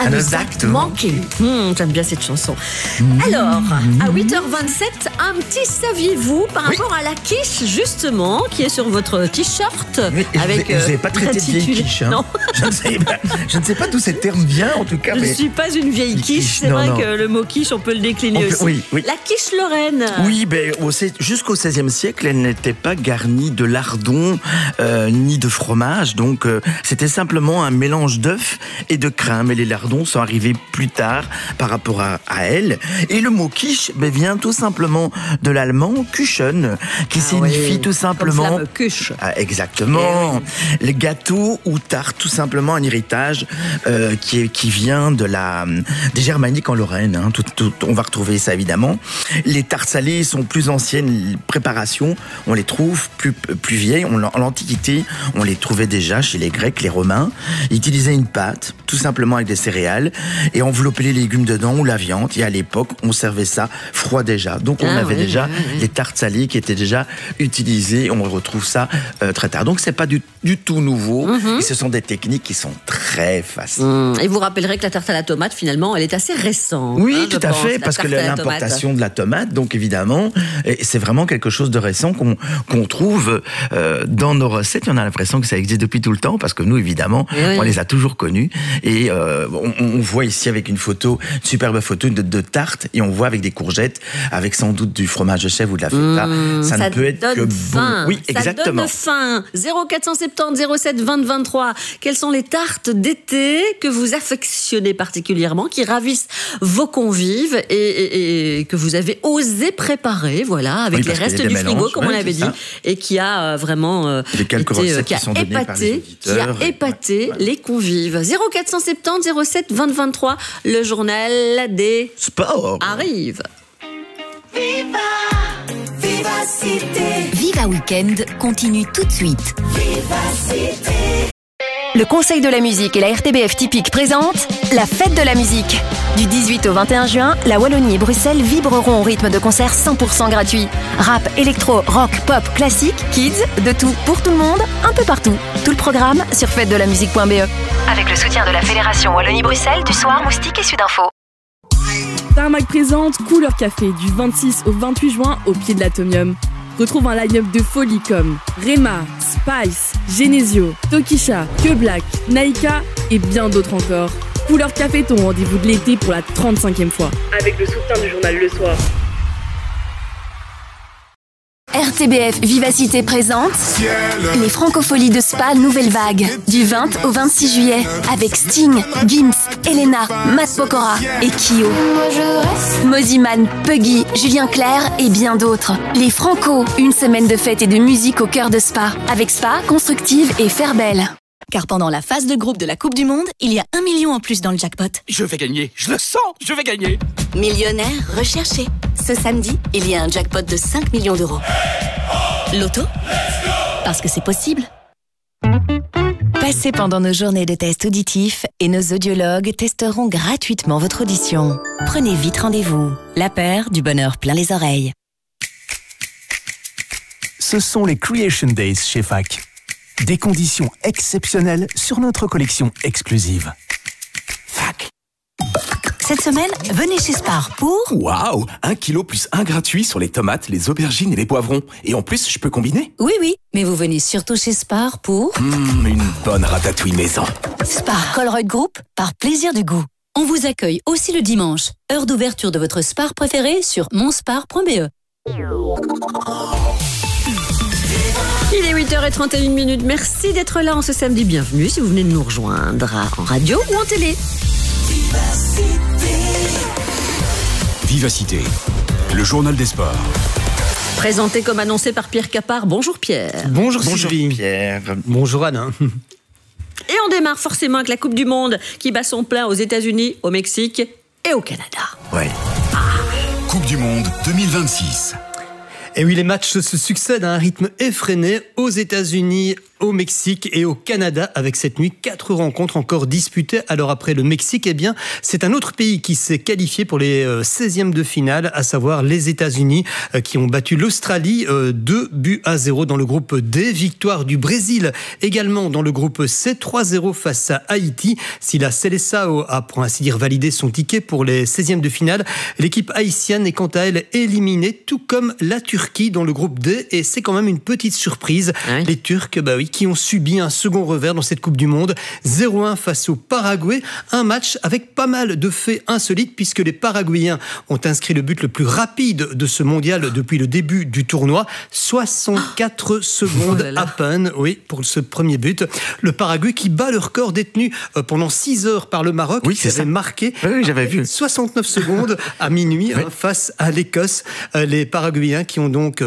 à nos actes manqués. J'aime bien cette chanson. Alors, à 8h27, un petit saviez-vous par rapport à la quiche, justement, qui est sur votre t-shirt. Oui, avec je n'ai pas traité de vieille quiche. Hein. Non. Je ne sais pas d'où ce terme vient, en tout cas. Je ne suis pas une vieille quiche. C'est vrai que le mot quiche, on peut le décliner aussi. Oui. La quiche lorraine. Oui, jusqu'au XVIe siècle, elle n'était pas garnie de lardons ni de fromage. Donc, c'était simplement un mélange d'œufs et de crème. Et les lardons sont arrivés plus tard par rapport à elle. Et le mot quiche vient tout simplement de l'allemand Kuchen, qui signifie tout simplement... Comme Kuche. Exactement. Le gâteau ou tarte, tout simplement un héritage qui vient des germaniques en Lorraine. Hein. On va retrouver ça évidemment. Les tartes salées sont plus anciennes préparations. On les trouve plus vieilles. En l'Antiquité, on les trouvait déjà chez les Grecs, les Romains. Ils utilisaient une pâte, tout simplement avec des céréales, et enveloppaient les légumes dedans ou la viande. Et à l'époque, on servait ça froid déjà. Donc on avait déjà les tartes salées qui étaient déjà utilisées. On retrouve ça très tard. Donc c'est pas du tout nouveau. Et ce sont des techniques qui sont très faciles. Et vous rappellerez que la tarte à la tomate, finalement, elle est assez récente. Oui, tout à fait, parce que l'importation de la tomate, donc évidemment, c'est vraiment quelque chose de récent qu'on trouve dans nos recettes. On a l'impression que ça existe depuis tout le temps, parce que nous, évidemment, on les a toujours connus. Et on voit ici avec une superbe photo de tarte, et on voit avec des courgettes, avec sans doute du fromage de chèvre ou de la feta. Ça ne peut être que bon. Oui, exactement. Ça donne faim. 0470 07 20 23. Quelles sont les tartes d'été que vous affectionnez particulièrement, qui ravissent vos convives et que vous avez osé préparer, voilà, avec les restes du frigo, comme on l'avait dit, et qui a vraiment épaté les convives. 0470 07 20 23. Le journal des sports arrive. Viva Weekend continue tout de suite. Vivacité. Le Conseil de la musique et la RTBF Typique présentent la fête de la musique. Du 18 au 21 juin, la Wallonie et Bruxelles vibreront au rythme de concerts 100% gratuits. Rap, électro, rock, pop, classique, kids, de tout pour tout le monde, un peu partout. Tout le programme sur fêtedelamusique.be. Avec le soutien de la Fédération Wallonie-Bruxelles, du Soir, Moustique et Sudinfo. Tarmac présente Couleur Café du 26 au 28 juin au pied de l'Atomium. Retrouve un line-up de folie comme Rema, Spice, Genesio, Tokisha, Que Black, Naika et bien d'autres encore. Couleur Café, ton rendez-vous de l'été pour la 35e fois. Avec le soutien du journal Le Soir. RTBF Vivacité présente les Francopholies de Spa Nouvelle Vague du 20 au 26 juillet avec Sting, Gims, Elena, Matt Pokora et Kyo. Moziman, Puggy, Julien Clerc et bien d'autres. Les Franco, une semaine de fête et de musique au cœur de Spa avec Spa, Constructive et Fairbelle. Car pendant la phase de groupe de la Coupe du Monde, il y a 1 million en plus dans le jackpot. Je vais gagner, je le sens, je vais gagner. Millionnaire recherché. Ce samedi, il y a un jackpot de 5 millions d'euros. Loto ? Parce que c'est possible. Passez pendant nos journées de tests auditifs et nos audiologues testeront gratuitement votre audition. Prenez vite rendez-vous. La paire du bonheur plein les oreilles. Ce sont les Creation Days chez FAC. Des conditions exceptionnelles sur notre collection exclusive. FAC. Cette semaine, venez chez Spar pour... Waouh, 1 kilo plus 1 gratuit sur les tomates, les aubergines et les poivrons. Et en plus, je peux combiner ? Oui, mais vous venez surtout chez Spar pour... Une bonne ratatouille maison. Spar Colruyt Group, par plaisir du goût. On vous accueille aussi le dimanche. Heure d'ouverture de votre Spar préféré sur monspar.be. Il est 8h31. Merci d'être là en ce samedi. Bienvenue si vous venez de nous rejoindre en radio ou en télé. Vivacité, le journal des sports. Présenté comme annoncé par Pierre Capard. Bonjour Pierre. Bonjour Sylvie. Pierre. Bonjour Anne. Et on démarre forcément avec la Coupe du Monde qui bat son plein aux États-Unis, au Mexique et au Canada. Ouais. Coupe du Monde 2026. Et oui, les matchs se succèdent à un rythme effréné aux États-Unis, au Mexique et au Canada avec cette nuit 4 rencontres encore disputées. Alors après le Mexique, eh bien, c'est un autre pays qui s'est qualifié pour les 16e de finale, à savoir les États-Unis qui ont battu l'Australie 2-0 dans le groupe D. Victoire du Brésil également dans le groupe C, 3-0 face à Haïti. Si la Seleção a pour ainsi dire validé son ticket pour les 16e de finale, l'équipe haïtienne est quant à elle éliminée, tout comme la Turquie dans le groupe D. Et c'est quand même une petite surprise. Oui. Les Turcs, qui ont subi un second revers dans cette Coupe du Monde. 0-1 face au Paraguay. Un match avec pas mal de faits insolites puisque les Paraguayens ont inscrit le but le plus rapide de ce mondial depuis le début du tournoi. 64 secondes à peine, pour ce premier but. Le Paraguay qui bat le record détenu pendant 6 heures par le Maroc. Oui, c'est ça. Marqué. Oui, j'avais vu. 69 secondes à minuit face à l'Écosse. Les Paraguayens qui ont donc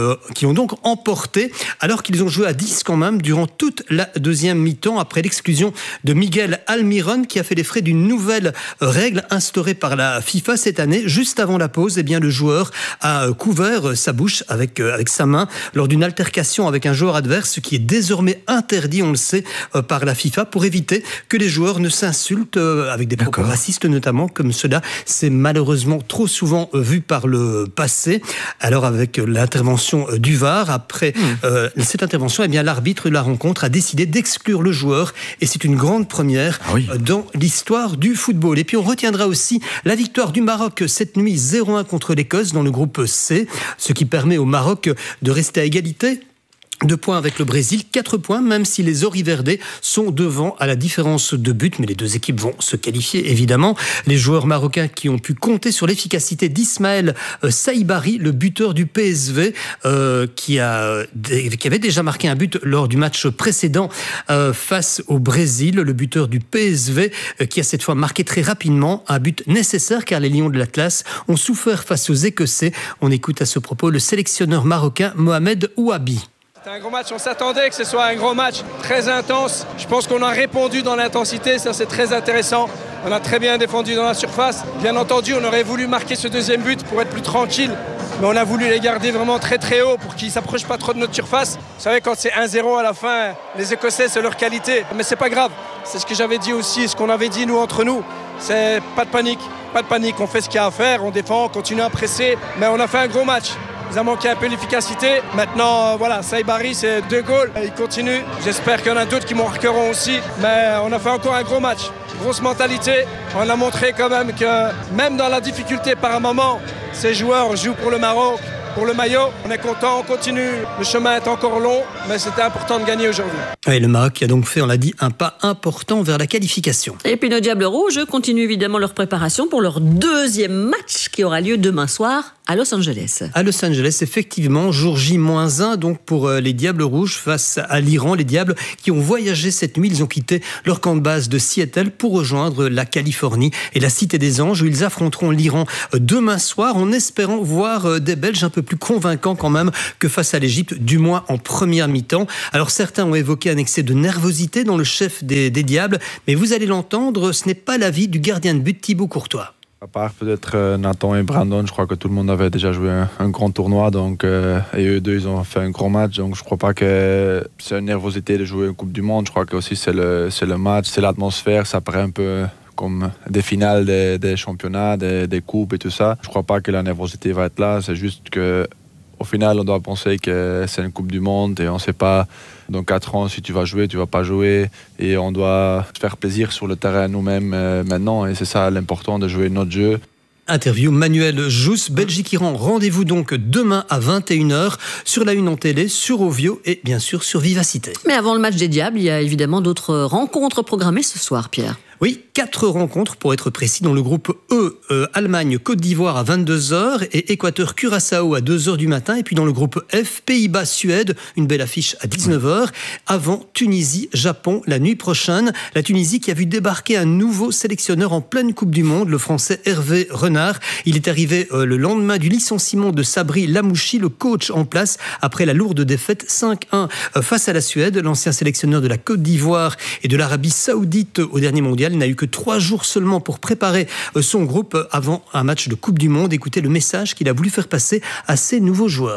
emporté, alors qu'ils ont joué à 10 quand même durant toute la deuxième mi-temps après l'exclusion de Miguel Almiron qui a fait les frais d'une nouvelle règle instaurée par la FIFA cette année. Juste avant la pause, le joueur a couvert sa bouche avec sa main lors d'une altercation avec un joueur adverse, ce qui est désormais interdit, on le sait, par la FIFA pour éviter que les joueurs ne s'insultent avec des propos racistes notamment, comme cela c'est malheureusement trop souvent vu par le passé. Alors avec l'intervention du VAR, après cette intervention, l'arbitre de la rencontre a décidé d'exclure le joueur et c'est une grande première dans l'histoire du football. Et puis on retiendra aussi la victoire du Maroc cette nuit 0-1 contre l'Écosse dans le groupe C, ce qui permet au Maroc de rester à égalité. 2 points avec le Brésil, 4 points, même si les Oriverdés sont devant à la différence de but, mais les deux équipes vont se qualifier évidemment. Les joueurs marocains qui ont pu compter sur l'efficacité d'Ismaël Saïbari, le buteur du PSV, qui avait déjà marqué un but lors du match précédent face au Brésil. Le buteur du PSV qui a cette fois marqué très rapidement, un but nécessaire car les Lions de l'Atlas ont souffert face aux Écossais. On écoute à ce propos le sélectionneur marocain Mohamed Ouabi. C'est un gros match, on s'attendait que ce soit un gros match très intense. Je pense qu'on a répondu dans l'intensité, ça c'est très intéressant. On a très bien défendu dans la surface. Bien entendu, on aurait voulu marquer ce deuxième but pour être plus tranquille. Mais on a voulu les garder vraiment très très haut pour qu'ils ne s'approchent pas trop de notre surface. Vous savez, quand c'est 1-0 à la fin, les Écossais, c'est leur qualité. Mais c'est pas grave, c'est ce que j'avais dit aussi, ce qu'on avait dit nous entre nous. C'est pas de panique, on fait ce qu'il y a à faire, on défend, on continue à presser. Mais on a fait un gros match. Il a manqué un peu l'efficacité. Maintenant, Saïbari, c'est 2 goals. Il continue. J'espère qu'il y en a d'autres qui marqueront aussi. Mais on a fait encore un gros match. Grosse mentalité. On a montré quand même que même dans la difficulté par un moment, ces joueurs jouent pour le Maroc, pour le maillot. On est content, on continue. Le chemin est encore long, mais c'était important de gagner aujourd'hui. Oui, le Maroc a donc fait, on l'a dit, un pas important vers la qualification. Et puis nos Diables Rouges continuent évidemment leur préparation pour leur deuxième match qui aura lieu demain soir à Los Angeles. À Los Angeles, effectivement, jour J-1 donc pour les Diables Rouges face à l'Iran. Les Diables qui ont voyagé cette nuit, ils ont quitté leur camp de base de Seattle pour rejoindre la Californie et la Cité des Anges où ils affronteront l'Iran demain soir en espérant voir des Belges un peu plus convaincants quand même que face à l'Égypte, du moins en première mi-temps. Alors certains ont évoqué un excès de nervosité dans le chef des Diables, mais vous allez l'entendre, ce n'est pas l'avis du gardien de but Thibaut Courtois. À part peut-être Nathan et Brandon, je crois que tout le monde avait déjà joué un grand tournoi, donc, et eux deux, ils ont fait un grand match, donc je ne crois pas que c'est une nervosité de jouer une Coupe du Monde. Je crois que aussi c'est le match, c'est l'atmosphère, ça paraît un peu comme des finales des championnats, des coupes et tout ça. Je ne crois pas que la nervosité va être là, c'est juste que au final, on doit penser que c'est une Coupe du Monde et on ne sait pas dans 4 ans si tu vas jouer, tu ne vas pas jouer. Et on doit se faire plaisir sur le terrain nous-mêmes maintenant. Et c'est ça l'important, de jouer notre jeu. Interview Manuel Jousse, Belgique-Iran. Rendez-vous donc demain à 21h sur la 1 en télé, sur Ovio et bien sûr sur Vivacité. Mais avant le match des Diables, il y a évidemment d'autres rencontres programmées ce soir, Pierre. Oui, 4 rencontres pour être précis dans le groupe E, Allemagne-Côte d'Ivoire à 22h et Équateur-Curaçao à 2h du matin. Et puis dans le groupe F, Pays-Bas-Suède, une belle affiche à 19h. Avant Tunisie-Japon la nuit prochaine. La Tunisie qui a vu débarquer un nouveau sélectionneur en pleine Coupe du Monde, le Français Hervé Renard. Il est arrivé le lendemain du licenciement de Sabri Lamouchi, le coach en place, après la lourde défaite 5-1 face à la Suède. L'ancien sélectionneur de la Côte d'Ivoire et de l'Arabie Saoudite au dernier mondial n'a eu que 3 jours seulement pour préparer son groupe avant un match de Coupe du Monde. Écoutez le message qu'il a voulu faire passer à ses nouveaux joueurs.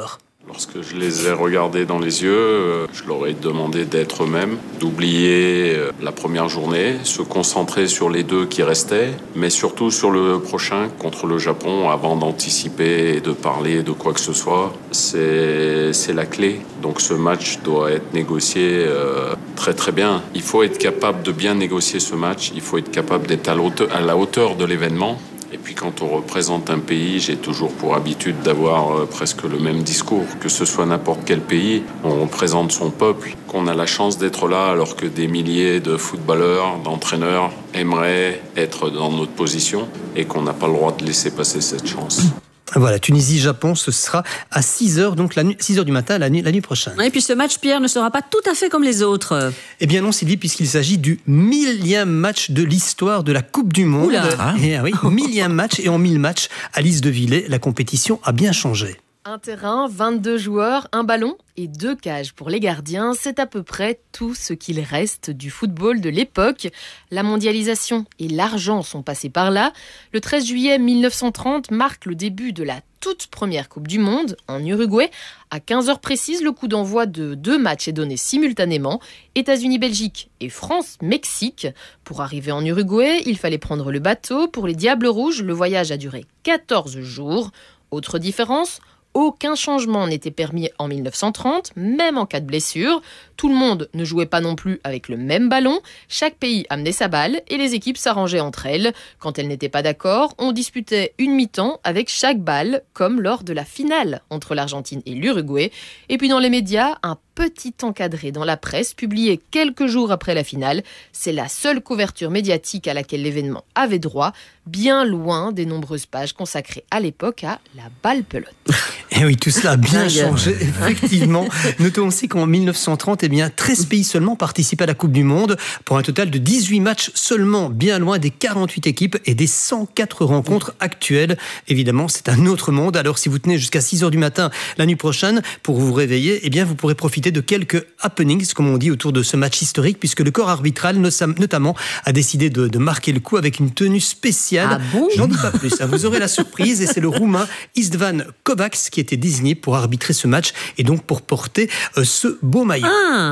Lorsque je les ai regardés dans les yeux, je leur ai demandé d'être eux-mêmes, d'oublier la première journée, se concentrer sur les 2 qui restaient, mais surtout sur le prochain contre le Japon avant d'anticiper et de parler de quoi que ce soit. C'est la clé. Donc ce match doit être négocié très très bien. Il faut être capable de bien négocier ce match, il faut être capable d'être à la hauteur de l'événement. Et puis quand on représente un pays, j'ai toujours pour habitude d'avoir presque le même discours. Que ce soit n'importe quel pays, on représente son peuple, qu'on a la chance d'être là alors que des milliers de footballeurs, d'entraîneurs aimeraient être dans notre position et qu'on n'a pas le droit de laisser passer cette chance. Voilà, Tunisie-Japon, ce sera à 6h, donc 6h du matin, la nuit prochaine. Et puis ce match, Pierre, ne sera pas tout à fait comme les autres. Eh bien non, Sylvie, puisqu'il s'agit du 1000e match de l'histoire de la Coupe du Monde. Et, oui, 1000e match, et en 1000 matchs, à Lys de Villers, la compétition a bien changé. Un terrain, 22 joueurs, un ballon et 2 cages pour les gardiens. C'est à peu près tout ce qu'il reste du football de l'époque. La mondialisation et l'argent sont passés par là. Le 13 juillet 1930 marque le début de la toute première Coupe du Monde en Uruguay. À 15h précises, le coup d'envoi de 2 matchs est donné simultanément. États-Unis-Belgique et France-Mexique. Pour arriver en Uruguay, il fallait prendre le bateau. Pour les Diables Rouges, le voyage a duré 14 jours. Autre différence, aucun changement n'était permis en 1930, même en cas de blessure. Tout le monde ne jouait pas non plus avec le même ballon. Chaque pays amenait sa balle et les équipes s'arrangeaient entre elles. Quand elles n'étaient pas d'accord, on disputait une mi-temps avec chaque balle, comme lors de la finale entre l'Argentine et l'Uruguay. Et puis dans les médias, un petit encadré dans la presse, publié quelques jours après la finale. C'est la seule couverture médiatique à laquelle l'événement avait droit, bien loin des nombreuses pages consacrées à l'époque à la balle-pelote. Et oui, tout cela a bien changé, effectivement. Notons aussi qu'en 1930, 13 pays seulement participent à la Coupe du Monde, pour un total de 18 matchs seulement, bien loin des 48 équipes et des 104 rencontres actuelles. Évidemment, c'est un autre monde. Alors, si vous tenez jusqu'à 6h du matin la nuit prochaine pour vous réveiller, eh bien, vous pourrez profiter de quelques happenings, comme on dit, autour de ce match historique, puisque le corps arbitral, notamment, a décidé de marquer le coup avec une tenue spéciale. Ah bon ? J'en dis pas plus. Vous aurez la surprise, et c'est le Roumain Istvan Kovacs qui était désigné pour arbitrer ce match et donc pour porter ce beau maillot.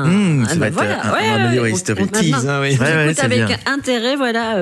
Ça va être un amélioré historique. Avec intérêt, voilà,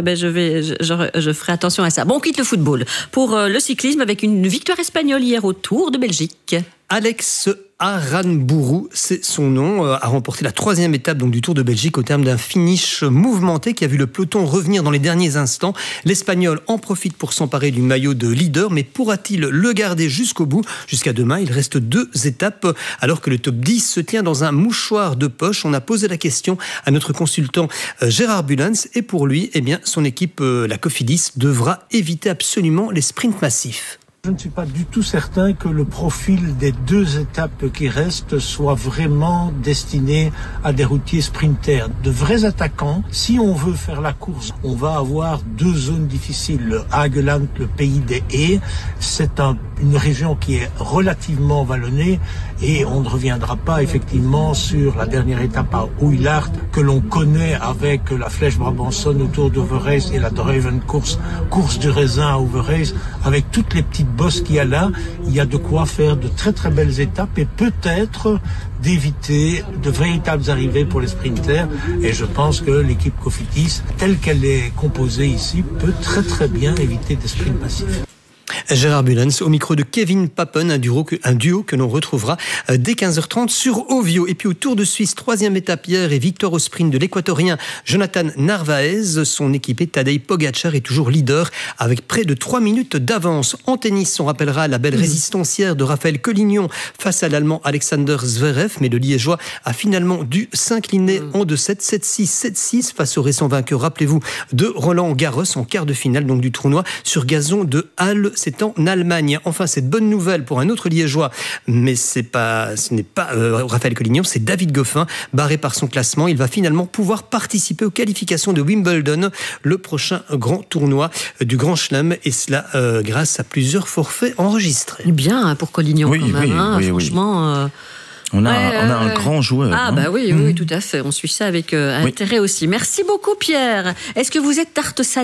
je ferai attention à ça. Bon, on quitte le football pour le cyclisme avec une victoire espagnole hier au Tour de Belgique. Alex Aranburu, c'est son nom, a remporté la 3e étape donc, du Tour de Belgique au terme d'un finish mouvementé qui a vu le peloton revenir dans les derniers instants. L'Espagnol en profite pour s'emparer du maillot de leader, mais pourra-t-il le garder jusqu'au bout ? Jusqu'à demain, il reste 2 étapes, alors que le top 10 se tient dans un mouchoir de poche. On a posé la question à notre consultant Gérard Bulens, et pour lui, eh bien, son équipe, la Cofidis, devra éviter absolument les sprints massifs. Je ne suis pas du tout certain que le profil des 2 étapes qui restent soit vraiment destiné à des routiers sprinters. De vrais attaquants, si on veut faire la course, on va avoir 2 zones difficiles. Le Hageland, le pays des haies, c'est une région qui est relativement vallonnée et on ne reviendra pas effectivement sur la dernière étape à Oeilhart que l'on connaît avec la Flèche Brabançonne autour d'Overijs et la Druiven course du raisin à Overijs, avec toutes les petites bosses qu'il y a là. Il y a de quoi faire de très très belles étapes et peut-être d'éviter de véritables arrivées pour les sprinters. Et je pense que l'équipe Cofidis, telle qu'elle est composée ici, peut très très bien éviter des sprints massifs. Gérard Bulens au micro de Kevin Papen, un duo que l'on retrouvera dès 15h30 sur Ovio. Et puis au Tour de Suisse, 3e étape hier et victoire au sprint de l'Équatorien Jonathan Narvaez. Son équipé Tadej Pogacar est toujours leader avec près de 3 minutes d'avance. En tennis, on rappellera la belle résistancière de Raphaël Collignon face à l'Allemand Alexander Zverev, mais le Liégeois a finalement dû s'incliner en 2-7, 7-6, 7-6 face au récent vainqueur, rappelez-vous, de Roland Garros en quart de finale donc du tournoi sur gazon de Halle. C'est en Allemagne. Enfin, cette bonne nouvelle pour un autre Liégeois, mais ce n'est pas Raphaël Collignon, c'est David Goffin, barré par son classement. Il va finalement pouvoir participer aux qualifications de Wimbledon, le prochain grand tournoi du Grand Chelem, et cela grâce à plusieurs forfaits enregistrés. Bien pour Collignon quand même, franchement. On a un grand joueur. Ah bah oui, tout à fait. On suit ça avec intérêt aussi. Merci beaucoup Pierre. Est-ce que vous êtes tarte salée ?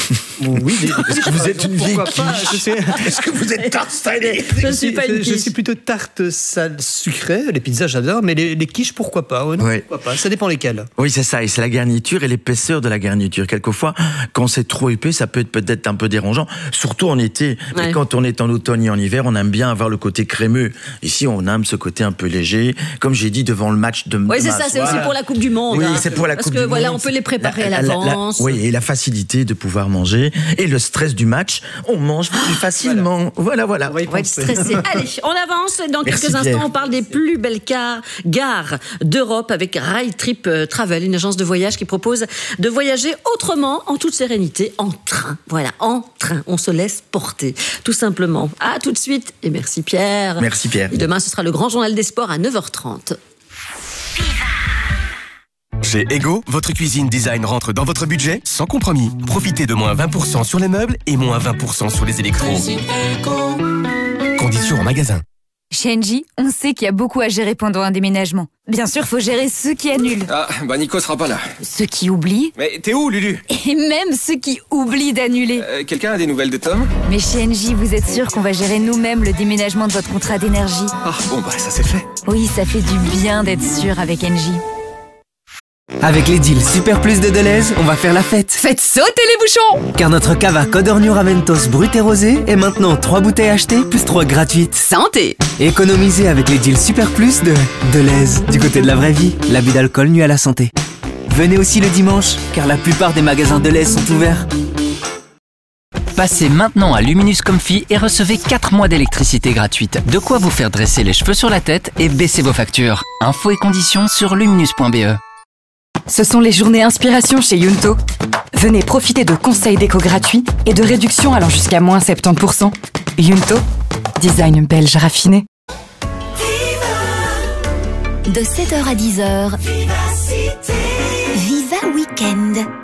Oui, est-ce que vous êtes une vieille quiche? Est-ce que vous êtes installé? Je suis pas une quiche. Je suis plutôt tarte salée sucrée. Les pizzas, j'adore, mais les quiches, pourquoi pas? Ouais, non, oui. Pourquoi pas? Ça dépend lesquelles. Oui, c'est ça. Et c'est la garniture et l'épaisseur de la garniture. Quelquefois, quand c'est trop épais, ça peut être peut-être un peu dérangeant. Surtout en été. Ouais. Et quand on est en automne et en hiver, on aime bien avoir le côté crémeux. Ici, on aime ce côté un peu léger. Comme j'ai dit, devant le match de oui, c'est ça. C'est aussi pour la Coupe du Monde. Oui, c'est pour la Coupe du Monde. Parce que voilà, on peut les préparer à l'avance. Oui, et la facilité de pouvoir manger. Et le stress du match, on mange plus facilement. Voilà. On va être stressé. Allez, on avance. Dans quelques instants, on parle des plus belles gares d'Europe avec Rail Trip Travel, une agence de voyage qui propose de voyager autrement, en toute sérénité, en train. Voilà, en train. On se laisse porter, tout simplement. À tout de suite. Et merci Pierre. Merci Pierre. Et demain, ce sera le grand journal des sports à 9h30. Chez Ego, votre cuisine design rentre dans votre budget sans compromis. Profitez de moins 20% sur les meubles et moins 20% sur les électros. Conditions en magasin. Chez Engie, on sait qu'il y a beaucoup à gérer pendant un déménagement. Bien sûr, faut gérer ceux qui annulent. Ah, bah Nico sera pas là. Ceux qui oublient. Mais t'es où, Lulu? Et même ceux qui oublient d'annuler. Quelqu'un a des nouvelles de Tom? Mais chez Engie, vous êtes sûr qu'on va gérer nous-mêmes le déménagement de votre contrat d'énergie? Ah, bon bah ça c'est fait. Oui, ça fait du bien d'être sûr avec Engie. Avec les deals Super Plus de Deleuze, on va faire la fête. Faites sauter les bouchons! Car notre cava Codorniu Raventos brut et rosé est maintenant 3 bouteilles achetées plus 3 gratuites. Santé! Économisez avec les deals Super Plus de Deleuze. Du côté de la vraie vie, l'abus d'alcool nuit à la santé. Venez aussi le dimanche, car la plupart des magasins Deleuze sont ouverts. Passez maintenant à Luminous Comfy et recevez 4 mois d'électricité gratuite. De quoi vous faire dresser les cheveux sur la tête et baisser vos factures. Infos et conditions sur luminous.be. Ce sont les journées inspiration chez Yunto. Venez profiter de conseils déco gratuits et de réductions allant jusqu'à moins 70%. Yunto, design belge raffiné. De 7h à 10h, Viva Weekend.